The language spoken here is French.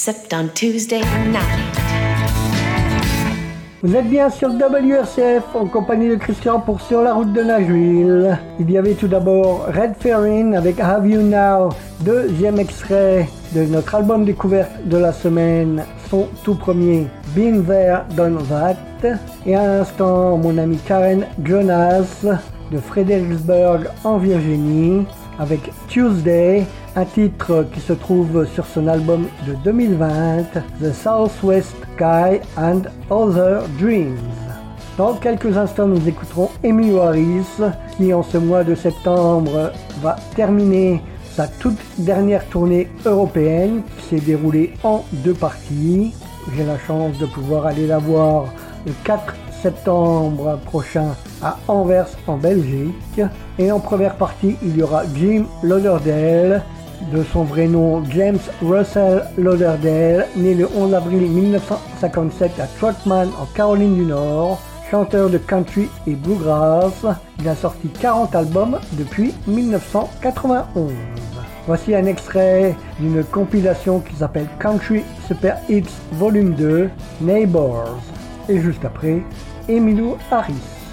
except on Tuesday night. Vous êtes bien sur WRCF en compagnie de Christian pour Sur la route de Nashville. Il y avait tout d'abord Red Ferrin avec Have You Now, deuxième extrait de notre album découverte de la semaine, son tout premier Been There, Done That. Et à l'instant, mon ami Karen Jonas de Fredericksburg en Virginie avec Tuesday, un titre qui se trouve sur son album de 2020, The Southwest Sky and Other Dreams. Dans quelques instants, nous écouterons Emmylou Harris, qui en ce mois de septembre va terminer sa toute dernière tournée européenne, qui s'est déroulée en 2 parties. J'ai la chance de pouvoir aller la voir le 4 septembre prochain à Anvers en Belgique. Et en première partie, il y aura Jim Lauderdale, de son vrai nom James Russell Lauderdale, né le 11 avril 1957 à Trotman en Caroline du Nord, chanteur de country et bluegrass. Il a sorti 40 albums depuis 1991. Voici un extrait d'une compilation qui s'appelle Country Super Hits Volume 2, Neighbors. Et juste après, Emmylou Harris.